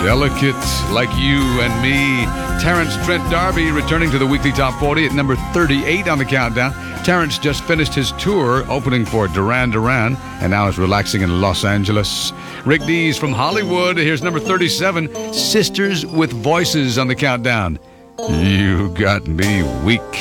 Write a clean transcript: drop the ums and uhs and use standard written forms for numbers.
Delicate Like You and Me. Terrence Trent D'Arby returning to the weekly top 40 at number 38 on the countdown. Terrence just finished his tour opening for Duran Duran and now is relaxing in Los Angeles. Rick Dees from Hollywood. Here's number 37, Sisters with Voices on the countdown. You got me weak.